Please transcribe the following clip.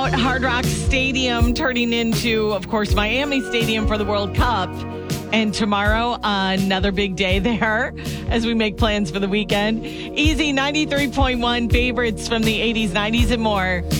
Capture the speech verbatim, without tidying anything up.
Hard Rock Stadium turning into, of course, Miami Stadium for the World Cup. And tomorrow, another big day there as we make plans for the weekend. Easy ninety-three point one favorites from the eighties, nineties, and more.